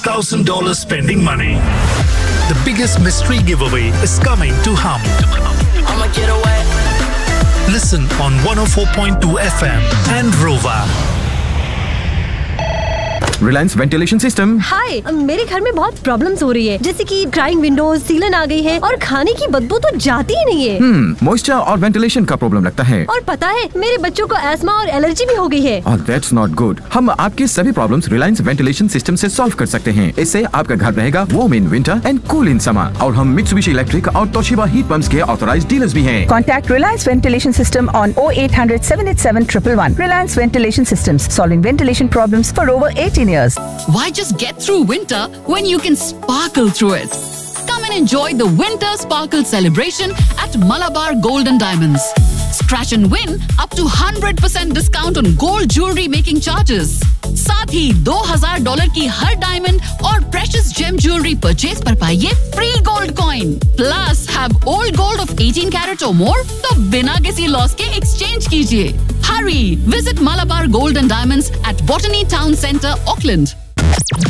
$1,000 spending money. The biggest mystery giveaway is coming to Hum. I'ma get away. Listen on 104.2 FM and Rova. Reliance ventilation system. हाय, मेरे घर में बहुत problems हो रही है, जैसे कि क्राइंग विंडोज, सीलन आ गई है और खाने की बदबू तो जाती ही नहीं है। मॉइस्चर और वेंटिलेशन का प्रॉब्लम लगता है। और पता है, मेरे बच्चों को एस्मा और एलर्जी भी हो गई है। और दैट्स नॉट गुड। हम आपके सभी प्रॉब्लम्स रिलायंस वेंटिलेशन सिस्टम से सॉल्व कर सकते हैं। इससे आपका घर रहेगा warm in winter and cool in summer. और हम मित्सुबिशी इलेक्ट्रिक और तोशिबा हीट पंप्स के ऑथराइज्ड डीलर्स भी हैं। Contact Reliance Ventilation System on 0800 787 111. Reliance Ventilation Systems, solving ventilation problems for over 18 years. Why just get through winter when you can sparkle through it? Come and enjoy the Winter Sparkle celebration at Malabar Gold and Diamonds. Scratch and win up to 100% discount on gold jewelry making charges. साथ ही $2,000 की हर diamond और precious GeM jewellery purchase पर पाइए free gold coin. Plus have old gold of 18 carat और मोर तो बिना किसी loss के एक्सचेंज कीजिए। Hurry! Visit Malabar Gold and Diamonds at Botany Town Centre, Auckland.